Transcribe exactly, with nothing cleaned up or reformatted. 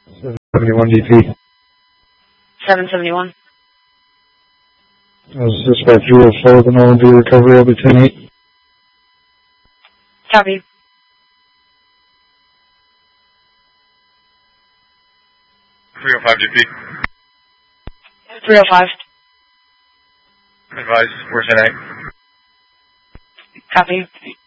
seven seventy-one D P. seven seventy-one. Uh, suspect zero four, the Nolan V recovery, I'll be ten eight. Copy. three oh five D P. three oh five. Advise, we're ten eight. Copy.